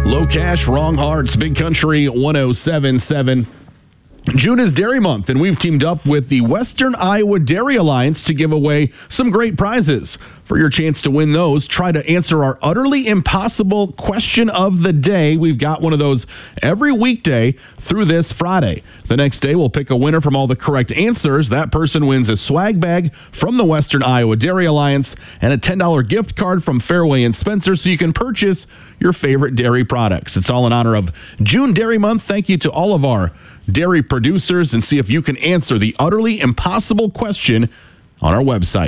Low Cash, Wrong Hearts, Big Country 107.7. June is Dairy Month, and we've teamed up with the Western Iowa Dairy Alliance to give away some great prizes. For your chance to win those, try to answer our utterly impossible question of the day. We've got one of those every weekday through this Friday. The next day, we'll pick a winner from all the correct answers. That person wins a swag bag from the Western Iowa Dairy Alliance and a $10 gift card from Fairway and Spencer so you can purchase your favorite dairy products. It's all in honor of June Dairy Month. Thank you to all of our dairy producers, and see if you can answer the utterly impossible question on our website.